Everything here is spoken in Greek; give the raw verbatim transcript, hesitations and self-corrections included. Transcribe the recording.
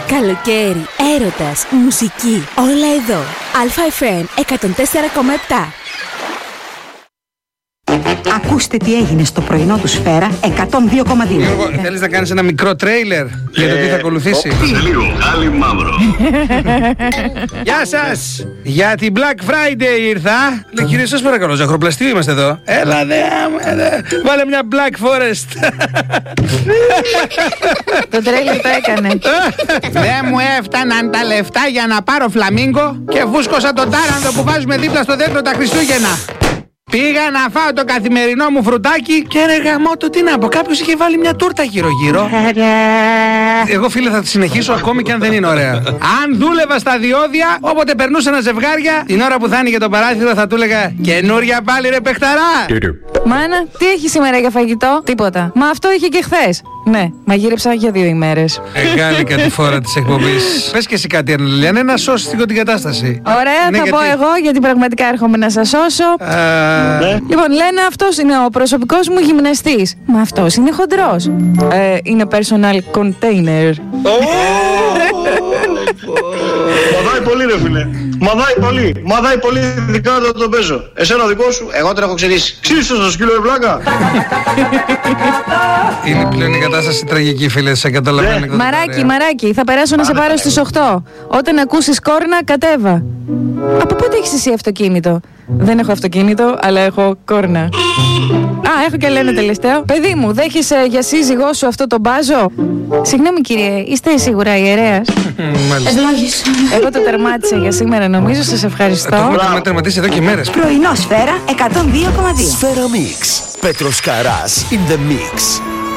Καλοκαίρι, έρωτας, μουσική, όλα εδώ. Αλφα εφ εμ εκατόν τέσσερα κόμμα επτά. Ακούστε τι έγινε στο πρωινό του Σφαίρα εκατόν δύο κόμμα δύο. Γιώργο, θέλεις να κάνεις ένα μικρό τρέιλερ για το τι θα ακολουθήσει? Σε λίγο, Άλλη Μαύρο. Γεια σας! Για την Black Friday ήρθα. Λέει, κύριε, σας παρακαλώ, ζαχαροπλαστείο είμαστε εδώ. Έλα δε, βάλε μια Black Forest. Το τρέιλερ το έκανε. Δεν μου έφταναν τα λεφτά για να πάρω φλαμίγκο και βούσκωσα τον τάραντο που βάζουμε δίπλα στο δέντρο τα Χριστούγεννα. Πήγα να φάω το καθημερινό μου φρουτάκι και ρε γαμώ το τι να πω. Κάποιος είχε βάλει μια τούρτα γύρω-γύρω. Εγώ φίλε θα τη συνεχίσω ακόμη και αν δεν είναι ωραία. Αν δούλευα στα διόδια, όποτε περνούσε ένα ζευγάρια, την ώρα που θα άνοιγε το παράθυρο θα του έλεγα καινούρια πάλι ρε παιχταρά. Μάνα, τι έχει σήμερα για φαγητό? Τίποτα. Μα αυτό είχε και χθες. Ναι, μαγείρεψα για δύο ημέρες. Εγάλικα τη φορά της εκπομπής. Πες και εσύ κάτι, Λιλιανέ, να σώσεις την κατάσταση. Ωραία, Ναι, θα γιατί... πω εγώ γιατί πραγματικά έρχομαι να σας σώσω. Α... Λοιπόν, λένε αυτός είναι ο προσωπικός μου γυμναστής. Μα αυτός είναι χοντρός. Ε, είναι personal container. Μαδάει πολύ ρε φίλε. Μαδάει πολύ. Μαδάει πολύ ειδικά όταν τον παίζω. Εσένα δικό σου, εγώ τον έχω ξερίσει. Ξύσου στο σκύλο ρε βλάκα. Είναι πλέον η κατάσταση τραγική, φίλε, σε καταλαβαίνω. Μαράκι, μαράκι, θα περάσω να σε πάρω στις οκτώ. Όταν ακούσεις κόρνα, κατέβα. Από πότε έχεις εσύ αυτοκίνητο? Δεν έχω αυτοκίνητο, αλλά έχω κόρνα. Α, έχω και λένε τελευταίο. Παιδί μου, δέχεσαι για σύζυγό σου αυτό το μπάζο? Συγγνώμη κύριε, είστε σίγουρα ιερέας? Ευλόγησον. Εγώ το τερμάτισα για σήμερα, νομίζω. Σας ευχαριστώ. Το έχουμε τερματίσει εδώ και μέρες. Πρωινό Σφαίρα εκατόν δύο κόμμα δύο. Σφαίρα Mix. Πέτρος Καράς in the mix.